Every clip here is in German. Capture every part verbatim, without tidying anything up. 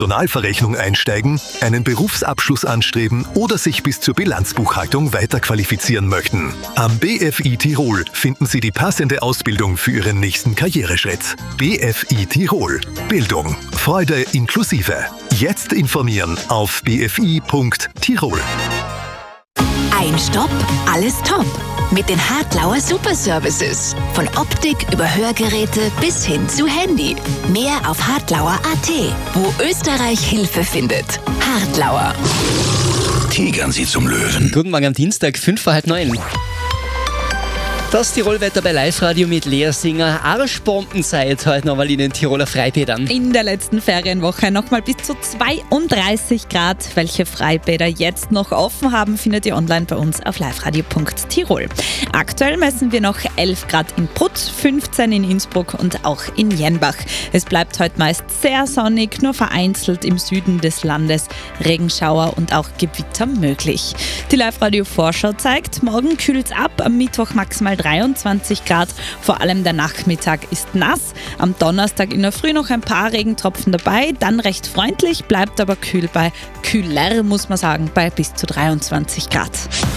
Personalverrechnung einsteigen, einen Berufsabschluss anstreben oder sich bis zur Bilanzbuchhaltung weiterqualifizieren möchten. Am B F I Tirol finden Sie die passende Ausbildung für Ihren nächsten Karriereschritt. B F I Tirol. Bildung, Freude inklusive. Jetzt informieren auf b f i punkt tirol. Ein Stopp, alles top. Mit den Hartlauer Superservices. Von Optik über Hörgeräte bis hin zu Handy. Mehr auf hartlauer punkt a t, wo Österreich Hilfe findet. Hartlauer. Tigern Sie zum Löwen. Guten Morgen am Dienstag, fünf vor halb neun. Das Tirolwetter bei Live-Radio mit Lea Singer. Arschbombenzeit heute nochmal in den Tiroler Freibädern. In der letzten Ferienwoche nochmal bis zu zweiunddreißig Grad. Welche Freibäder jetzt noch offen haben, findet ihr online bei uns auf liveradio punkt tirol. Aktuell messen wir noch elf Grad in Brutt, fünfzehn in Innsbruck und auch in Jenbach. Es bleibt heute meist sehr sonnig, nur vereinzelt im Süden des Landes Regenschauer und auch Gewitter möglich. Die Live-Radio-Vorschau zeigt, morgen kühlt es ab, am Mittwoch maximal dreiundzwanzig Grad, vor allem der Nachmittag ist nass. Am Donnerstag in der Früh noch ein paar Regentropfen dabei, dann recht freundlich, bleibt aber kühl bei, kühler muss man sagen, bei bis zu dreiundzwanzig Grad.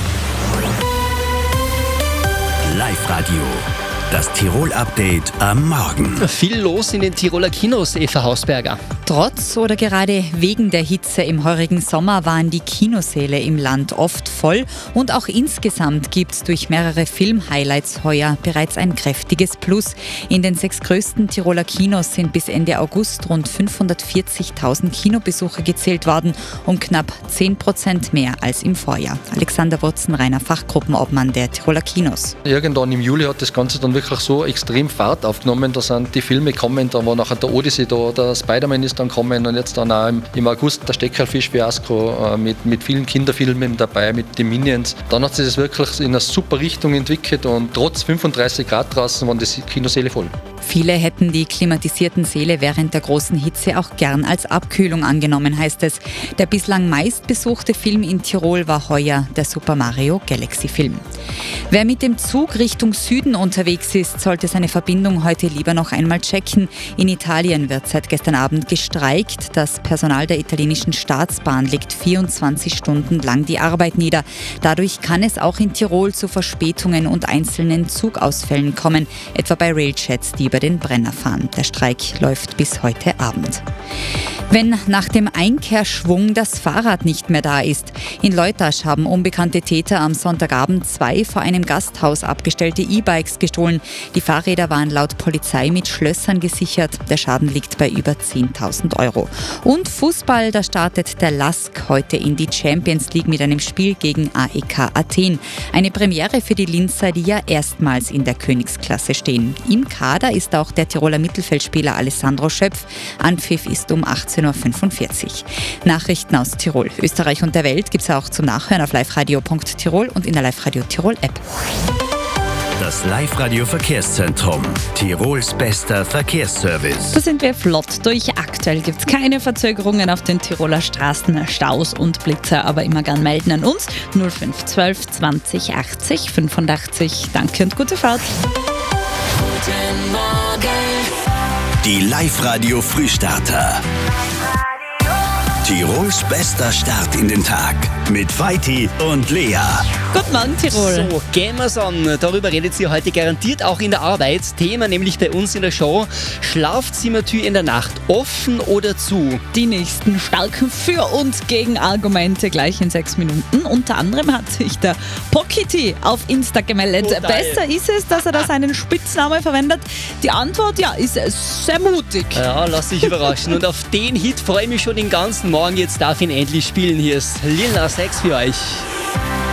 Live-Radio. Das Tirol-Update am Morgen. Viel los in den Tiroler Kinos, Eva Hausberger. Trotz oder gerade wegen der Hitze im heurigen Sommer waren die Kinosäle im Land oft voll und auch insgesamt gibt es durch mehrere Film-Highlights heuer bereits ein kräftiges Plus. In den sechs größten Tiroler Kinos sind bis Ende August rund fünfhundertvierzigtausend Kinobesucher gezählt worden, um knapp zehn Prozent mehr als im Vorjahr. Alexander Wurzenreiner, Fachgruppenobmann der Tiroler Kinos. Irgendwann im Juli hat das Ganze dann wirklich so extrem Fahrt aufgenommen, da sind die Filme gekommen, da war nachher der Odyssey da, der Spider-Man ist dann gekommen und jetzt dann auch im, im August der Steckerlfisch-Fiasko äh, mit, mit vielen Kinderfilmen dabei, mit den Minions. Dann hat sich das wirklich in eine super Richtung entwickelt und trotz fünfunddreißig Grad draußen waren die Kinosäle voll. Viele hätten die klimatisierten Säle während der großen Hitze auch gern als Abkühlung angenommen, heißt es. Der bislang meistbesuchte Film in Tirol war heuer der Super Mario Galaxy Film. Wer mit dem Zug Richtung Süden unterwegs ist, sollte seine Verbindung heute lieber noch einmal checken. In Italien wird seit gestern Abend gestreikt. Das Personal der italienischen Staatsbahn legt vierundzwanzig Stunden lang die Arbeit nieder. Dadurch kann es auch in Tirol zu Verspätungen und einzelnen Zugausfällen kommen, etwa bei Railchats, die über den Brenner fahren. Der Streik läuft bis heute Abend. Wenn nach dem Einkehrschwung das Fahrrad nicht mehr da ist. In Leutasch haben unbekannte Täter am Sonntagabend zwei vor einem Gasthaus abgestellte E-Bikes gestohlen. Die Fahrräder waren laut Polizei mit Schlössern gesichert. Der Schaden liegt bei über zehntausend Euro. Und Fußball, da startet der Lask heute in die Champions League mit einem Spiel gegen A E K Athen. Eine Premiere für die Linzer, die ja erstmals in der Königsklasse stehen. Im Kader ist auch der Tiroler Mittelfeldspieler Alessandro Schöpf. Anpfiff ist um achtzehn Uhr fünfundvierzig. Nachrichten aus Tirol, Österreich und der Welt gibt es auch zum Nachhören auf liveradio punkt tirol und in der Live-Radio Tirol App. Das Live-Radio Verkehrszentrum. Tirols bester Verkehrsservice. Da sind wir flott durch. Aktuell gibt es keine Verzögerungen auf den Tiroler Straßen, Staus und Blitzer, aber immer gern melden an uns. null fünf zwölf zwanzig achtzig fünfundachtzig. Danke und gute Fahrt. Guten Morgen. Die Live-Radio Frühstarter. Tirols bester Start in den Tag mit Vaiti und Lea. Guten Morgen, Tirol. So, gehen wir's an. Darüber redet sie heute garantiert auch in der Arbeit. Thema nämlich bei uns in der Show: Schlafzimmertür in der Nacht, offen oder zu? Die nächsten starken Für- und Gegenargumente gleich in sechs Minuten. Unter anderem hat sich der Pokiti auf Insta gemeldet. Total. Besser ist es, dass er da seinen Spitznamen verwendet. Die Antwort, ja, ist sehr mutig. Ja, lass dich überraschen. Und auf den Hit freue ich mich schon den ganzen Morgen. Jetzt darf ich ihn endlich spielen. Hier ist Lil Nas X für euch.